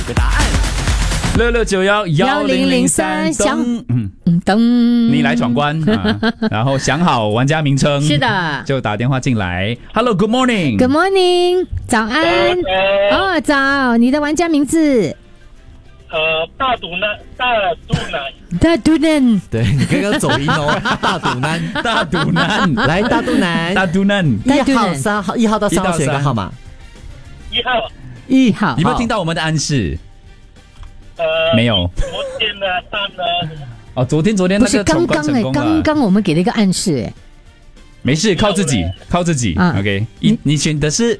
个答案。 66911003 噔， 你来闯关啊！然后想好玩家名称， 是的， 就打电话进来。Hello，Good morning。 Good morning， 早安。哦，早，你的玩家名字？ 大肚腩。 大肚腩。 对你刚刚走音哦，大肚腩， 大肚腩， 来大肚腩， 大肚腩 1号、3号，1号到3号选一个号码。 1号。 1号。 有没有听到我们的暗示？没有。 昨天的3呢？ 哦，昨天那不是个闯关成功了。 刚刚我们给了一个暗示， 没事，靠自己。OK， 你选的是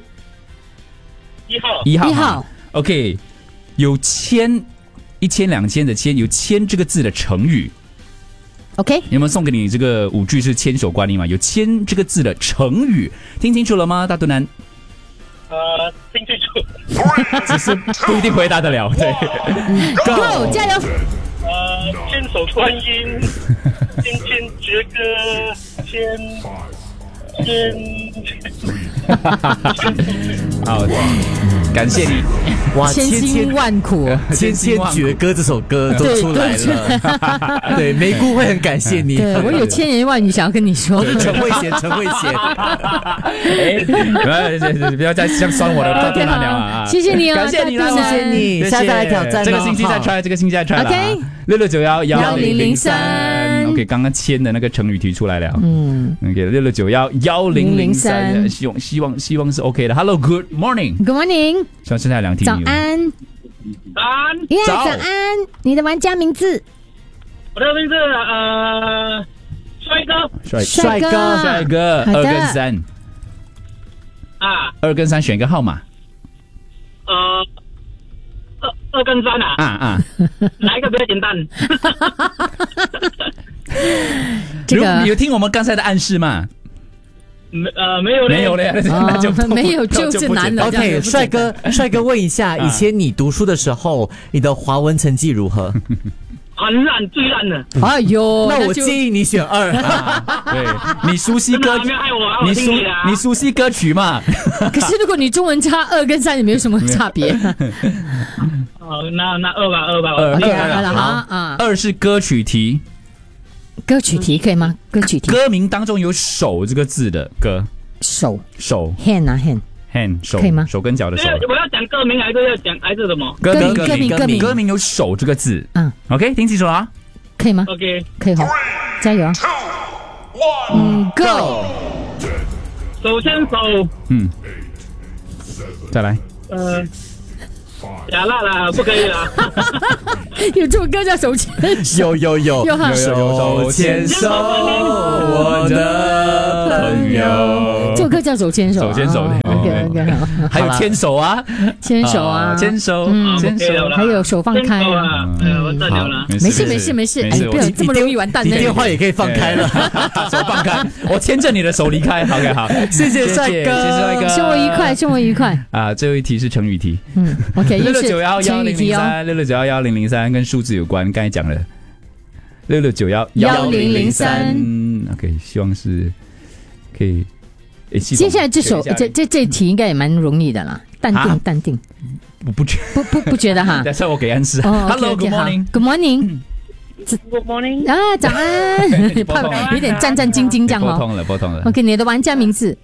1号。OK， 有1000、2000的千，有千这个字的成语。 OK， 有没有送给你这个5句是千手观音嘛？有千这个字的成语，听清楚了吗？大肚腩？ 听清楚。 只是不一定回答得了。对 ，Go， 加油！ 千手观音，千绝歌， 好，感谢你。 哇， 千辛万苦， 千绝歌这首歌都出来了。对，梅姑会很感谢你。 对，我有千言万语想要跟你说。 陈慧娴。 不要再像酸我的大肚腩了啊！ 谢谢你哦， 感谢你啦， 谢谢你，下次来挑战。 这个星期再 try。 OK， 66911003。OK， 刚刚签的那个成语题出来了。OK， 66911003，希望是 OK 的。Hello，Good morning。 Good morning， 希望现在2题。 早安。早安。你的玩家名字？ 我的名字帅哥。2跟3。2跟3选一个号码。 2跟3啊。哪一个比较简单？ 有听我们刚才的暗示吗？ 没有嘞， 那就没有就是难了。 OK， 帅哥问一下，以前你读书的时候，你的华文成绩如何？ 很烂，最烂的。 哎呦， 那我建议你选2。 对，你熟悉歌曲，你熟悉歌曲嘛？ 可是如果你中文差2跟3，也没有什么差别。 那2吧。 OK， 好 ，2是歌曲题。 歌曲题可以吗？歌曲题。 歌名当中有手这个字的歌。 手 hand 啊 hand 手可以吗？ 手跟脚的手。 我要讲歌名还是要讲还是什么？ 歌名有手这个字。OK， 听清楚了啊？ 可以吗？ OK， 可以好，加油啊！Go。 手牵手。 再来。 假辣啦，不可以啦。 有这首歌叫手牵手。 有手牵手，我的朋友。 这首歌叫手牵手。 OK， 好。还有牵手啊， 牵手，还有手放开。 我断掉了。 没事，哎，不要这么容易完蛋。 你电话也可以放开了， 手放开，我牵着你的手离开。OK， 好， 谢谢帅哥， 生活愉快。 最后一题是成语题。 OK， 66911003 66911003跟数字有关，刚才讲了66911003。OK， 希望是可以。 接下来这首这题应该也蛮容易的啦，淡定。 我不觉得， 不觉得哈？ 等下我给暗示。 Hello，Good morning，Good morning。早安。有点战兢兢这样哦。 拨通了。 OK， 你的玩家名字？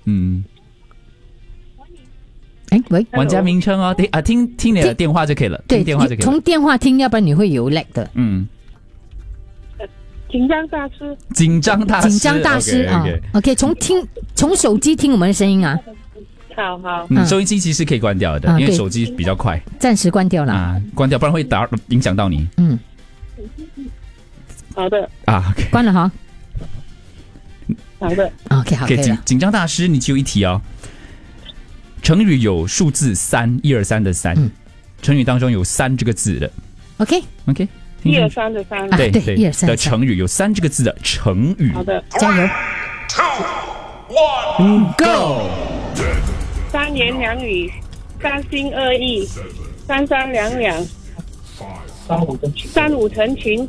喂， 玩家名称哦，听你的电话就可以了。 对，从电话听，要不然你会有 lag 的。 紧张大师啊。OK， 从手机听我们的声音啊。 好。 收音机其实可以关掉的，因为手机比较快。 暂时关掉了。 关掉，不然会影响到你。 好的。 OK， 关了哈。 好的。 OK， 好，可以了。 紧张大师，你只有一题哦。成语有数字3，1、2、3的3。成语当中有3这个字的。OK， 1、2、3的3。 对 ，1、2、3 的成语有3这个字的成语。 好的， 加油。 Go。 三言两语，三心二意，三三两两，三五成群。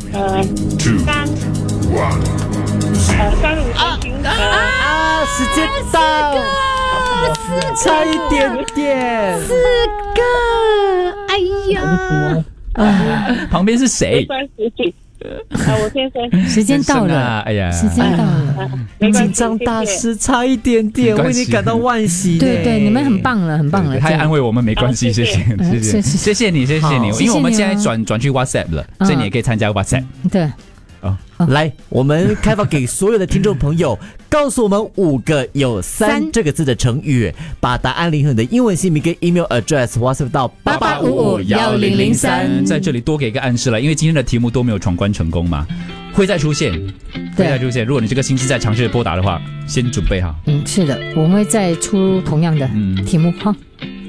时间到，差一点点。 4个，哎呀， 旁边是谁？ 我先生。 时间到了， 哎呀， 时间到了， 紧张大师差一点点，为你感到惋惜。 对，你们很棒了，很棒了。 他也安慰我们，没关系，谢谢你，谢谢你，因为我们现在转去 WhatsApp 了，所以你也可以参加 WhatsApp。 对。 来，我们开放给所有的听众朋友，告诉我们5个有3这个字的成语，把答案lin和你的英文姓名跟 email address WhatsApp 到 88551003。 在这里多给一个暗示了，因为今天的题目都没有闯关成功嘛，会再出现。如果你这个星期再尝试拨打的话，先准备好。 是的，我们会再出同样的题目哈。